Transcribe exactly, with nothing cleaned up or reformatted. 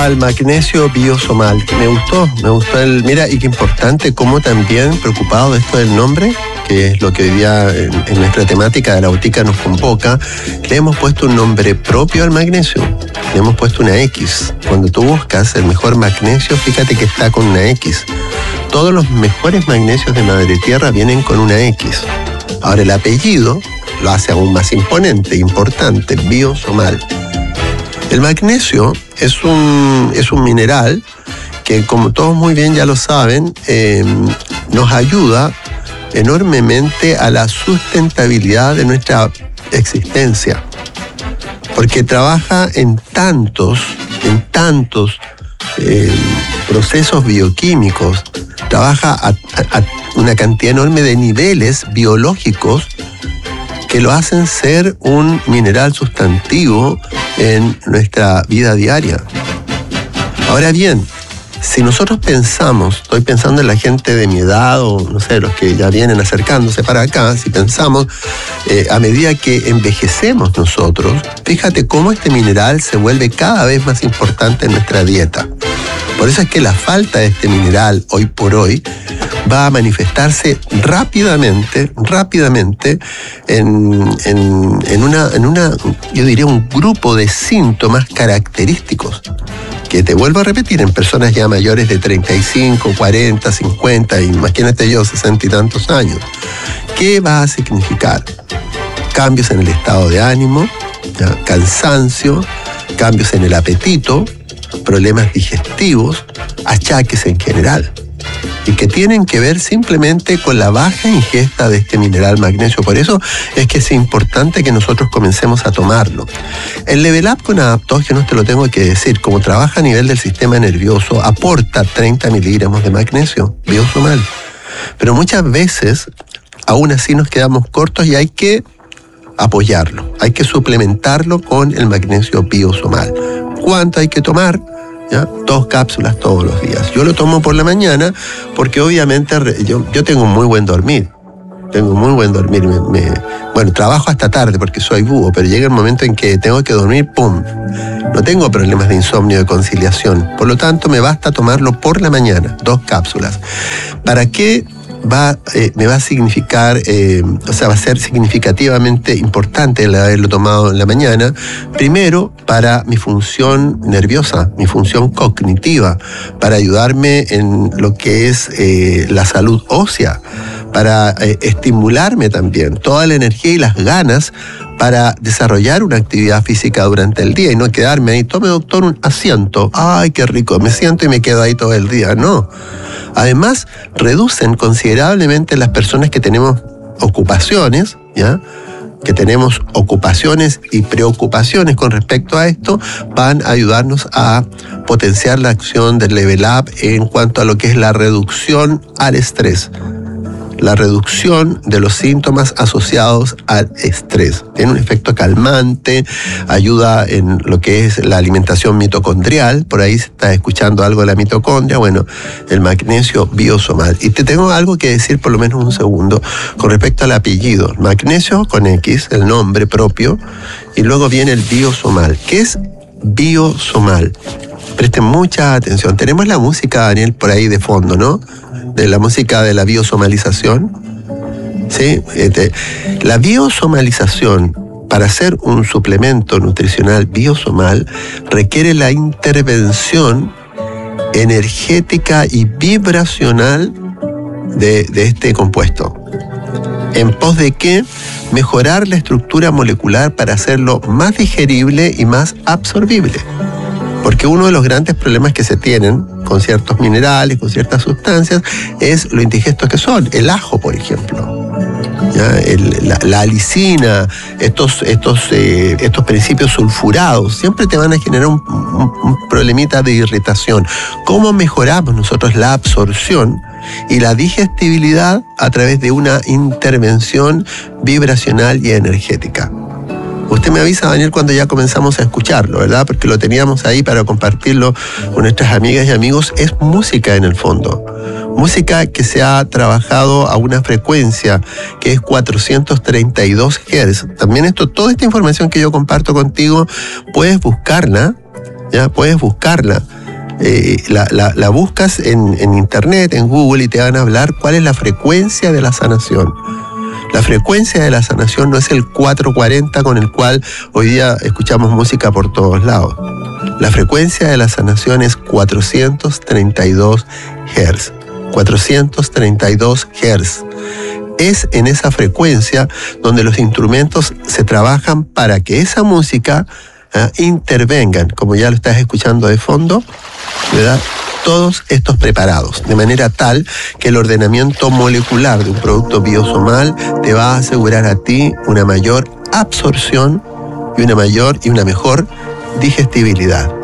al magnesio biosomal. Me gustó, me gustó el... Mira, y qué importante, como también preocupado de esto del nombre, que es lo que hoy día en, en nuestra temática de la botica nos convoca, le hemos puesto un nombre propio al magnesio. Le hemos puesto una X. Cuando tú buscas el mejor magnesio, fíjate que está con una X. Todos los mejores magnesios de Madre Tierra vienen con una X. Ahora el apellido lo hace aún más imponente, importante, biosomal. El magnesio es un, es un mineral que, como todos muy bien ya lo saben, eh, nos ayuda enormemente a la sustentabilidad de nuestra existencia, porque trabaja en tantos, en tantos eh, procesos bioquímicos, trabaja a, a, a una cantidad enorme de niveles biológicos que lo hacen ser un mineral sustantivo en nuestra vida diaria. Ahora bien, si nosotros pensamos, estoy pensando en la gente de mi edad o no sé, los que ya vienen acercándose para acá, si pensamos eh, a medida que envejecemos nosotros, fíjate cómo este mineral se vuelve cada vez más importante en nuestra dieta. Por eso es que la falta de este mineral hoy por hoy va a manifestarse rápidamente, rápidamente en, en, en, una, en una, yo diría, un grupo de síntomas característicos que, te vuelvo a repetir, en personas ya mayores de treinta y cinco, cuarenta, cincuenta, imagínate yo, sesenta y tantos años. ¿Qué va a significar? Cambios en el estado de ánimo, ¿ya? Cansancio, cambios en el apetito, problemas digestivos, achaques en general, y que tienen que ver simplemente con la baja ingesta de este mineral magnesio. Por eso es que es importante que nosotros comencemos a tomarlo. El Level Up con adaptógenos, te lo tengo que decir, como trabaja a nivel del sistema nervioso, aporta treinta miligramos de magnesio biosomal. Pero muchas veces, aún así nos quedamos cortos y hay que apoyarlo, hay que suplementarlo con el magnesio biosomal. ¿Cuánto hay que tomar? ¿Ya? Dos cápsulas todos los días. Yo lo tomo por la mañana porque obviamente yo, yo tengo muy buen dormir. Tengo muy buen dormir. Me, me, bueno, trabajo hasta tarde porque soy búho, pero llega el momento en que tengo que dormir, ¡pum! No tengo problemas de insomnio, de conciliación. Por lo tanto, me basta tomarlo por la mañana, dos cápsulas. ¿Para qué? Va, eh, me va a significar, eh, o sea, va a ser significativamente importante el haberlo tomado en la mañana. Primero, para mi función nerviosa, mi función cognitiva, para ayudarme en lo que es eh, la salud ósea, para eh, estimularme también toda la energía y las ganas para desarrollar una actividad física durante el día y no quedarme ahí, tome doctor un asiento, ay qué rico, me siento y me quedo ahí todo el día, no. Además, reducen considerablemente las personas que tenemos ocupaciones, ¿ya? que tenemos ocupaciones y preocupaciones con respecto a esto, van a ayudarnos a potenciar la acción del Level Up en cuanto a lo que es la reducción al estrés. La reducción de los síntomas asociados al estrés. Tiene un efecto calmante, ayuda en lo que es la alimentación mitocondrial. Por ahí se está escuchando algo de la mitocondria. Bueno, el magnesio biosomal. Y te tengo algo que decir, por lo menos un segundo, con respecto al apellido. Magnesio con X, el nombre propio, y luego viene el biosomal. ¿Qué es biosomal? Presten mucha atención. Tenemos la música, Daniel, por ahí de fondo, ¿no? De la música de la biosomalización. ¿Sí? Este, la biosomalización, para hacer un suplemento nutricional biosomal, requiere la intervención energética y vibracional de, de este compuesto. ¿En pos de qué? Mejorar la estructura molecular para hacerlo más digerible y más absorbible. Porque uno de los grandes problemas que se tienen con ciertos minerales, con ciertas sustancias, es lo indigestos que son. El ajo, por ejemplo. ¿Ya? El, la, la alicina, estos, estos, eh, estos principios sulfurados, siempre te van a generar un, un, un problemita de irritación. ¿Cómo mejoramos nosotros la absorción y la digestibilidad a través de una intervención vibracional y energética? Usted me avisa, Daniel, cuando ya comenzamos a escucharlo, ¿verdad? Porque lo teníamos ahí para compartirlo con nuestras amigas y amigos. Es música en el fondo. Música que se ha trabajado a una frecuencia que es cuatrocientos treinta y dos hertz. También esto, toda esta información que yo comparto contigo, puedes buscarla, ¿ya? Puedes buscarla eh, la, la, la buscas en, en internet, en Google, y te van a hablar cuál es la frecuencia de la sanación. La frecuencia de la sanación no es el cuatrocientos cuarenta con el cual hoy día escuchamos música por todos lados. La frecuencia de la sanación es cuatrocientos treinta y dos hertz. cuatrocientos treinta y dos hertz. Es en esa frecuencia donde los instrumentos se trabajan para que esa música ¿eh? intervengan, como ya lo estás escuchando de fondo, ¿verdad? Todos estos preparados, de manera tal que el ordenamiento molecular de un producto biosomal te va a asegurar a ti una mayor absorción y una mayor y una mejor digestibilidad.